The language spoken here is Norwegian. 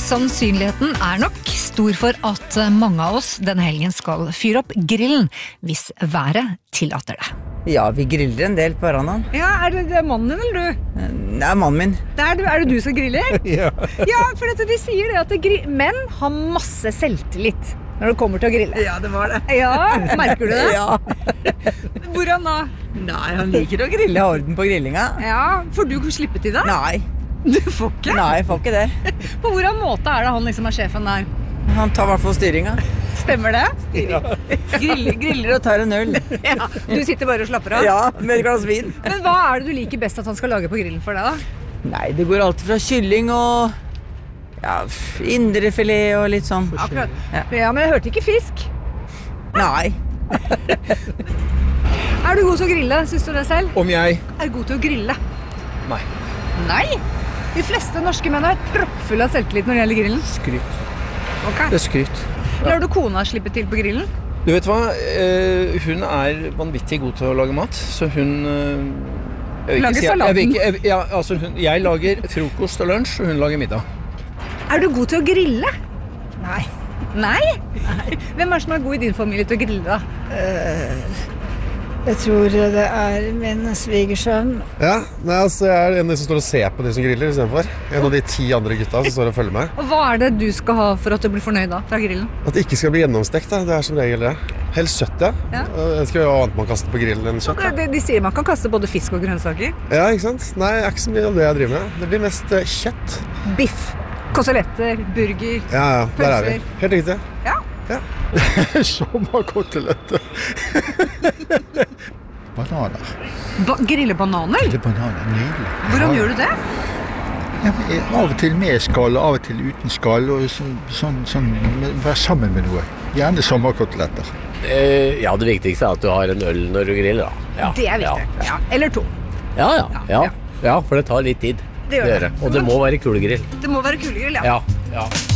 Sannsynligheten nok stor for at mange av oss denne helgen skal fyre opp grillen, hvis været tillater det. Ja, vi griller en del på verandaen. Ja, det mannen din eller du? Det mannen min. Er det du som griller? Ja. Ja, for de sier det at menn har masse selvtillit når det kommer til å grille. Ja, det var det. Ja, merker du det? Ja. Hvordan da? Nei, han liker å grille, ha orden på grillinga. Ja, får du slippe til det? Nei. Du får ikke? Nei, jeg får ikke det. På hvordan måte det han liksom sjefen der? Han tar i hvert fall styringa. Stemmer det? Ja. Griller og tar en øl. Ja, du sitter bare og slapper av? Ja, med et glass vin. Men hva det du liker best at han skal lage på grillen for deg da? Nei, det går alltid fra kylling og indrefilet og litt sånn. Akkurat. Ja, men jeg hørte ikke fisk. Nei. Du god til å grille, synes du det selv? Om jeg? Du god til å grille? Nei. Nei? De fleste norske menn proppfulle av selvtillit når det gjelder grillen. Skryt. Ok. Det skryt. Lar du kona slippe til på grillen? Du vet hva, hun vanvittig god til å lage mat, så hun... Lager salaten? Jeg lager frokost og lunsj, og hun lager middag. Du god til å grille? Nei. Nei? Hvem som god i din familie til å grille da? Jeg tror det min svigersønn. Ja, jeg en som står og ser på de som griller i stedet for. En av de 10 andre gutta som står og følger med. Og hva det du skal ha for at du blir fornøyd da, fra grillen? At det ikke skal bli gjennomstekt, da. Det som regel det. Helst kjøtt, ja. Jeg skal jo ha annet man kaster på grillen enn kjøtt. De sier man kan kaste både fisk og grønnsaker. Ja, ikke sant? Nei, det ikke så mye av det jeg driver med. Det blir mest kjøtt. Biff, koteletter, burger, Ja, der vi. Helt riktig. Ja. Sommerkoteletter. Bananer. Grille bananer? Grille bananer, nydelig. Hvordan gjør du det? Ja, av og til med skall, av og til uten skall, og sånn være sammen med noe. Gjerne sommerkoteletter. Ja, det viktigste at du har en øl når du griller da. Ja. Det viktig. Ja. Eller 2. Ja, for det tar litt tid. Det gjør det. Og det må være kulegrill. Det må være kulegrill, ja.